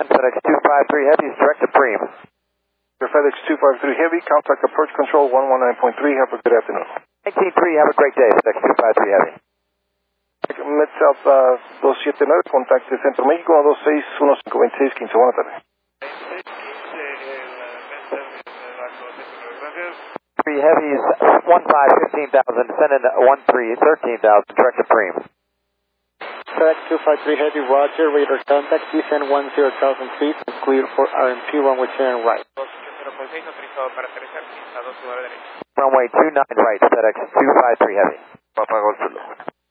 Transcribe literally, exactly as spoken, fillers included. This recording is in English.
FedEx two five three Heavy is direct to Preem. FedEx two five three Heavy, contact approach control one one nine point three. Have a good afternoon. nineteen three, have a great day, FedEx two five three Heavy. MetSouth uh, dos siete nueve, contacte Centro México dos seis uno cinco dos seis uno cinco. Buenas tardes. three Heavies, one five fifteen thousand, send in one three thirteen thousand, direct to Preem. FedEx two five three Heavy, roger, radar contact, descend one zero thousand feet, and clear for R M P, runway two nine right. Runway two nine right, FedEx two five three Heavy. Papa Golf.